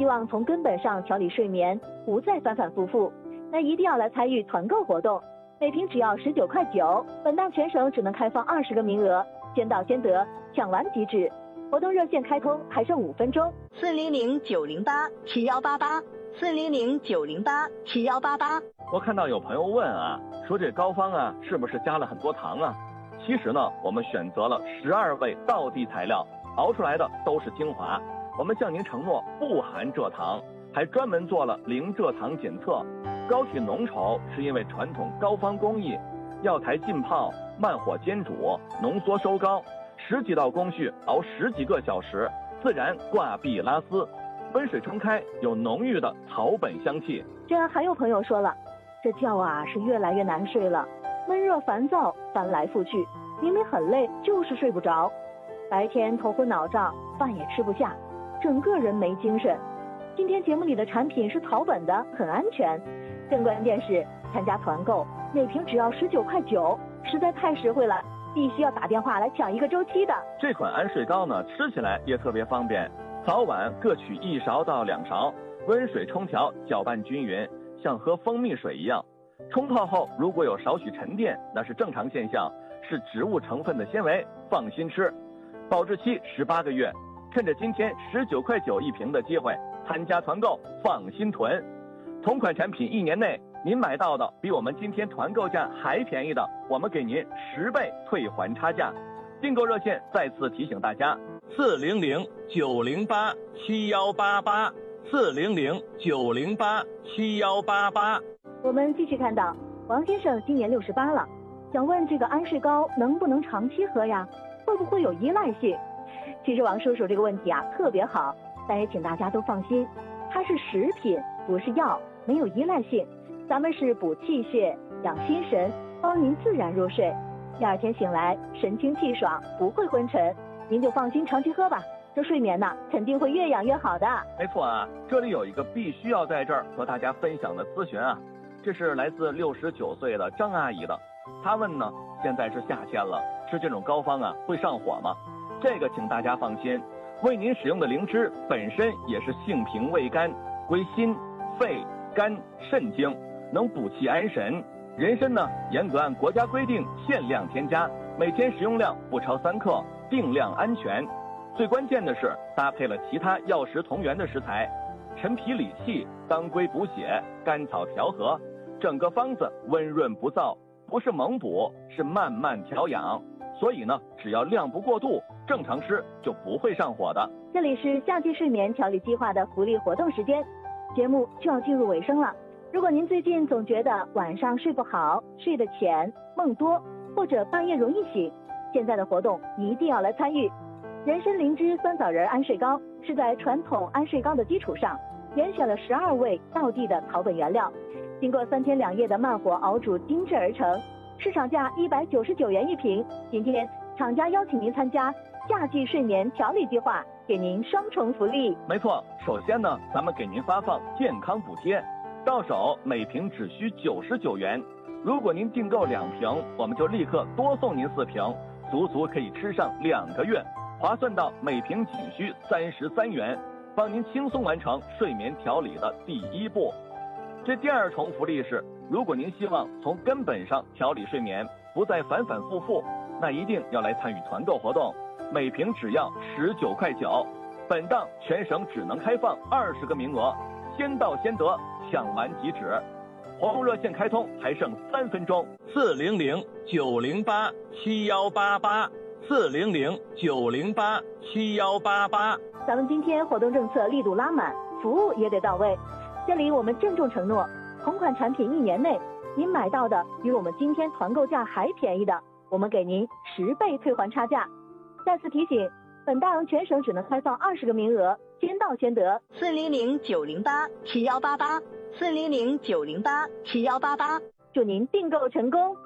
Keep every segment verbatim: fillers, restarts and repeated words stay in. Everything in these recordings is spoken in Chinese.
希望从根本上调理睡眠，不再反反复复，那一定要来参与团购活动，每瓶只要十九块九，本档全省只能开放二十个名额，先到先得，抢完即止。活动热线开通还剩五分钟，四零零九零八七幺八八，四零零九零八七幺八八。 我看到有朋友问啊，说这膏方啊是不是加了很多糖啊？其实呢，我们选择了十二味道地材料，熬出来的都是精华。我们向您承诺不含蔗糖，还专门做了零蔗糖检测。膏体浓稠是因为传统膏方工艺，药材浸泡、慢火煎煮、浓缩收膏，十几道工序熬十几个小时，自然挂壁拉丝。温水冲开，有浓郁的草本香气。 这还有朋友说了，这觉啊是越来越难睡了，闷热烦躁，翻来覆去，明明很累，就是睡不着。白天头昏脑胀，饭也吃不下，整个人没精神。今天节目里的产品是草本的，很安全，更关键是参加团购，每瓶只要十九块九，实在太实惠了，必须要打电话来抢一个周期的。 这款安睡膏呢，吃起来也特别方便，早晚各取一勺到两勺，温水冲调，搅拌均匀，像喝蜂蜜水一样。冲泡后如果有少许沉淀，那是正常现象，是植物成分的纤维，放心吃。保质期十八个月，趁着今天十九块九一瓶的机会，参加团购，放心囤。同款产品一年内您买到的比我们今天团购价还便宜的，我们给您十倍退还差价。订购热线再次提醒大家，四零零九零八七幺八八，四零零九零八七幺八八。 我们继续看到，王先生今年六十八了，想问这个安睡膏能不能长期喝呀？会不会有依赖性？其实王叔叔这个问题啊特别好，但也请大家都放心，它是食品，不是药，没有依赖性。咱们是补气血、养心神，帮您自然入睡。第二天醒来神清气爽，不会昏沉，您就放心长期喝吧。这睡眠呢，肯定会越养越好的。 没错啊，这里有一个必须要在这儿和大家分享的咨询啊，这是来自六十九岁的张阿姨的。她问呢，现在是夏天了，吃这种膏方啊会上火吗？这个请大家放心，为您使用的灵芝本身也是性平味甘，归心、肺、肝、肾经，能补气安神。人参呢，严格按国家规定限量添加，每天食用量不超三克，定量安全。最关键的是搭配了其他药食同源的食材，陈皮理气，当归补血，甘草调和，整个方子温润不燥，不是猛补，是慢慢调养。所以呢，只要量不过度，正常吃就不会上火的。 这里是夏季睡眠调理计划的福利活动时间，节目就要进入尾声了。如果您最近总觉得晚上睡不好，睡得浅，梦多，或者半夜容易醒，现在的活动一定要来参与。人参灵芝酸枣仁安睡膏是在传统安睡膏的基础上，严选了十二味道地的草本原料，经过三天两夜的慢火熬煮精制而成，市场价一百九十九元一瓶。今天厂家邀请您参加夏季睡眠调理计划，给您双重福利。 没错，首先呢，咱们给您发放健康补贴，到手每瓶只需九十九元。如果您订购两瓶，我们就立刻多送您四瓶，足足可以吃上两个月，划算到每瓶仅需三十三元，帮您轻松完成睡眠调理的第一步。这第二重福利是，如果您希望从根本上调理睡眠，不再反反复复，那一定要来参与团购活动，每瓶只要十九块九，本档全省只能开放二十个名额，先到先得，抢完即止。活动热线开通还剩三分钟，四零零九零八七幺八八，四零零九零八七幺八八。 咱们今天活动政策力度拉满，服务也得到位。这里我们郑重承诺，同款产品一年内您买到的比我们今天团购价还便宜的，我们给您十倍退还差价。再次提醒，本档全省只能开放二十个名额，先到先得。四零零九零八七幺八八，四零零九零八七幺八八，祝您订购成功。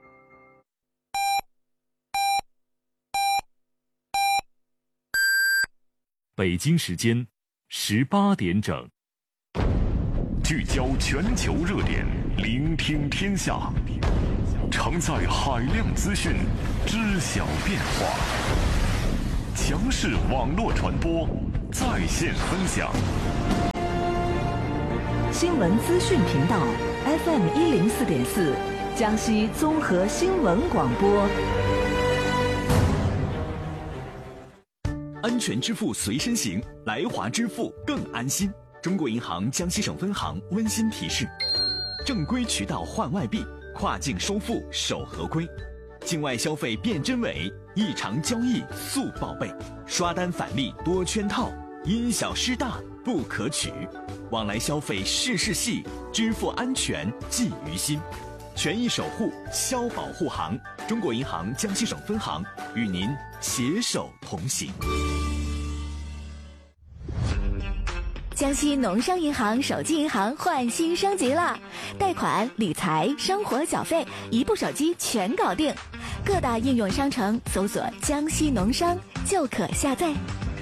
北京时间十八点整， 聚焦全球热点，聆听天下，承载海量资讯，知晓变化。强势网络传播，在线分享。 新闻资讯频道 F M 一零四点四，江西综合新闻广播。 安全支付随身行，来华支付更安心。中国银行江西省分行温馨提示：正规渠道换外币，跨境收付守合规。境外消费辨真伪，异常交易速报备，刷单返利多圈套，因小失大不可取。往来消费事事细，支付安全记于心。权益守护，消保护行。中国银行江西省分行与您携手同行。 江西农商银行手机银行换新升级了，贷款、理财、生活缴费，一部手机全搞定。各大应用商城搜索“江西农商”就可下载。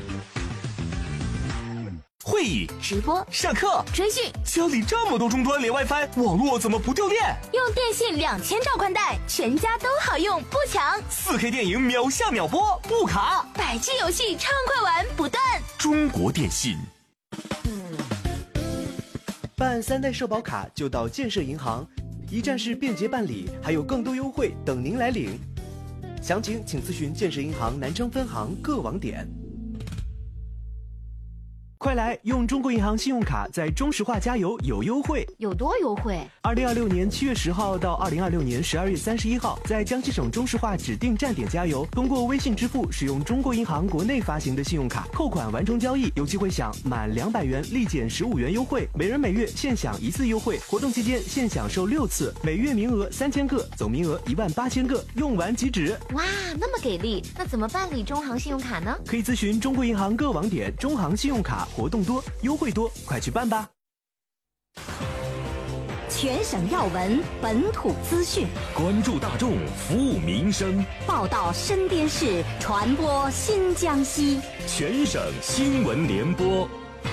会议、 直播、 上课、 追剧， 家里这么多终端连 WiFi， 网络怎么不掉电？ 用电信两千兆宽带，全家都好用，不抢。 四 K 电影秒下秒播，不卡。 百 G 游戏畅快玩不断。 中国电信。 办三代社保卡就到建设银行，一站式便捷办理，还有更多优惠等您来领。详情请咨询建设银行南昌分行各网点。快来用中国银行信用卡在中石化加油有优惠， 有多优惠？ 二零二六年七月十号到二零二六年十二月三十一号，在江西省中石化指定站点加油，通过微信支付使用中国银行国内发行的信用卡扣款完成交易，有机会享满两百元立减十五元优惠，每人每月限享一次优惠。活动期间限享受六次，每月名额三千个，总名额一万八千个，用完即止。 哇，那么给力！那怎么办理中行信用卡呢？ 可以咨询中国银行各网点，中行信用卡活动多，优惠多，快去办吧！ 全省要闻，本土资讯， 关注大众，服务民生， 报道身边事，传播新江西。 全省新闻联播。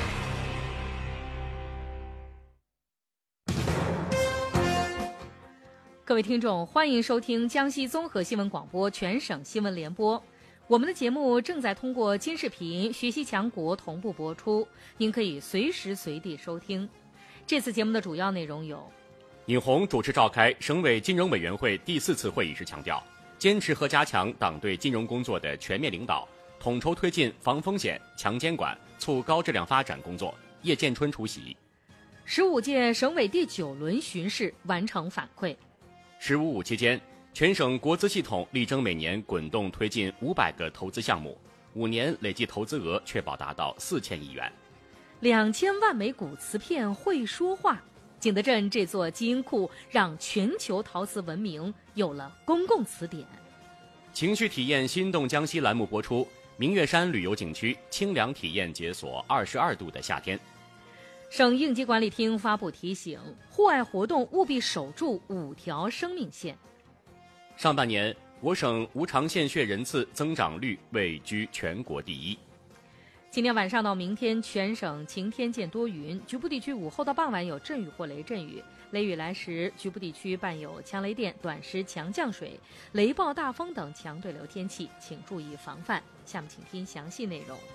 各位听众，欢迎收听江西综合新闻广播全省新闻联播。我们的节目正在通过金视频、学习强国同步播出，您可以随时随地收听。这次节目的主要内容有： 尹红主持召开省委金融委员会第四次会议时强调，坚持和加强党对金融工作的全面领导，统筹推进防风险、强监管、促高质量发展工作。叶建春出席。 十五届省委第九轮巡视完成反馈。 十五五期间，全省国资系统力争每年滚动推进五百个投资项目，五年累计投资额确保达到四千亿元。 两千万枚古瓷片会说话，景德镇这座基因库让全球陶瓷文明有了公共词典。 情绪体验心动江西栏目播出，明月山旅游景区清凉体验解锁二十二度的夏天。 省应急管理厅发布提醒，户外活动务必守住五条生命线。 上半年，我省无偿献血人次增长率位居全国第一。 今天晚上到明天，全省晴天见多云，局部地区午后到傍晚有阵雨或雷阵雨，雷雨来时，局部地区伴有强雷电、短时强降水、雷暴大风等强对流天气，请注意防范。下面请听详细内容。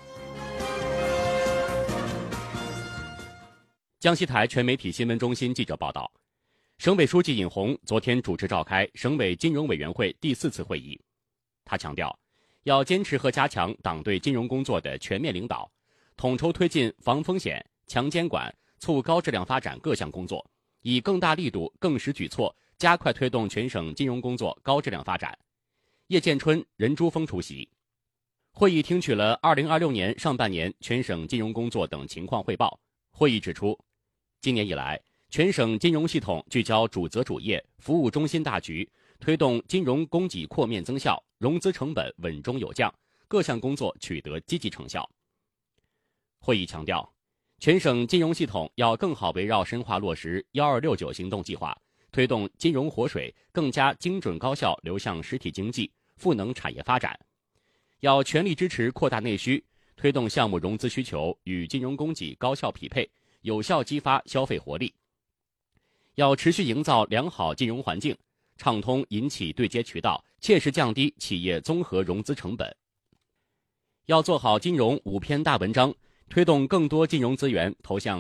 江西台全媒体新闻中心记者报道，省委书记尹红昨天主持召开省委金融委员会第四次会议。他强调，要坚持和加强党对金融工作的全面领导，统筹推进防风险、强监管、促高质量发展各项工作，以更大力度、更实举措加快推动全省金融工作高质量发展。叶建春、任珠峰出席。会议听取了二零二六年上半年全省金融工作等情况汇报。会议指出，今年以来，全省金融系统聚焦主责主业、服务中心大局，推动金融供给扩面增效，融资成本稳中有降，各项工作取得积极成效。会议强调，全省金融系统要更好围绕深化落实“幺二六九”行动计划，推动金融活水更加精准高效流向实体经济、赋能产业发展。要全力支持扩大内需，推动项目融资需求与金融供给高效匹配，有效激发消费活力。要持续营造良好金融环境，畅通银企对接渠道，切实降低企业综合融资成本。要做好金融五篇大文章，推动更多金融资源投向